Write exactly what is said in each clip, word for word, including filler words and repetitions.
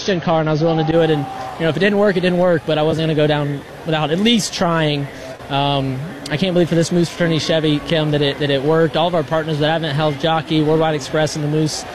next-gen car, and I was willing to do it. And, you know, if it didn't work, it didn't work, but I wasn't going to go down without at least trying. Um, I can't believe for this Moose Fraternity Chevy, Kim, that it that it worked. All of our partners, that Advent Health, Jockey, Worldwide Express, and the Moose,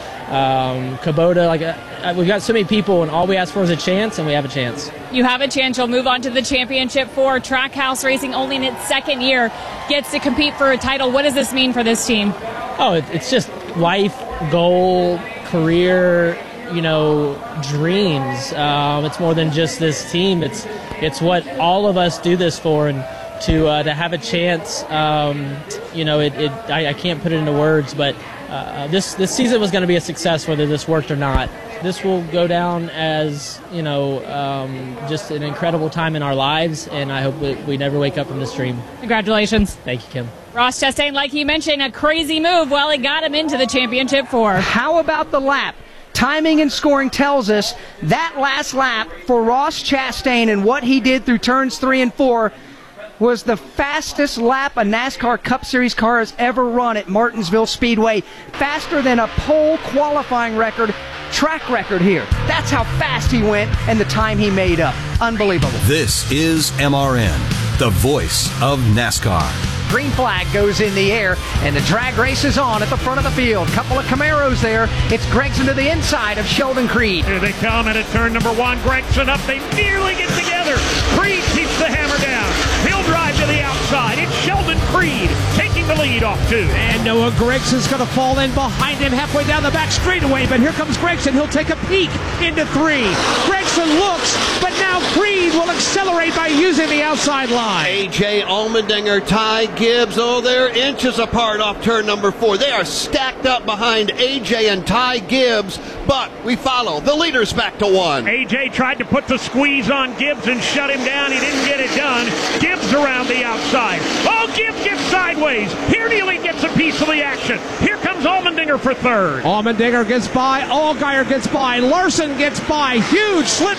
um, Kubota, like uh, we've got so many people, and all we ask for is a chance, and we have a chance. You have a chance. You'll move on to the championship four. Trackhouse Racing, only in its second year, gets to compete for a title. What does this mean for this team? Oh, it, it's just life, goal, career, you know, dreams. Um, it's more than just this team. It's it's what all of us do this for, and to uh, to have a chance. Um, you know, it, it I, I can't put it into words, but uh, this this season was going to be a success, whether this worked or not. This will go down as, you know, um, just an incredible time in our lives, and I hope we, we never wake up from this dream. Congratulations. Thank you, Kim. Ross Chastain, like he mentioned, a crazy move. Well, it got him into the championship four. How about the lap? Timing and scoring tells us that last lap for Ross Chastain and what he did through turns three and four was the fastest lap a NASCAR Cup Series car has ever run at Martinsville Speedway. Faster than a pole qualifying record, track record here. That's how fast he went and the time he made up. Unbelievable. This is M R N, the voice of NASCAR. Green flag goes in the air, and the drag race is on at the front of the field. Couple of Camaros there. It's Gregson to the inside of Sheldon Creed. Here they come, and at turn number one, Gregson up. They nearly get together. Creed keeps the hammer down. He'll drive to the outside. It's Sheldon Creed taking the lead off two. And Noah Gregson's going to fall in behind him halfway down the back straightaway, but here comes Gregson. He'll take a peek into three. Gregson looks, but now Creed will accelerate by using the outside line. A J Allmendinger, Ty Gibbs, oh, they're inches apart off turn number four. They are stacked up behind A J and Ty Gibbs, but we follow. The leader's back to one. A J tried to put the squeeze on Gibbs and shut him down. He didn't get it done. Gibbs around the outside. Oh, Gibbs gets sideways. Here nearly gets a piece of the action. Here comes Allmendinger for third. Allmendinger gets by. Allgaier gets by. Larson gets by. Huge slip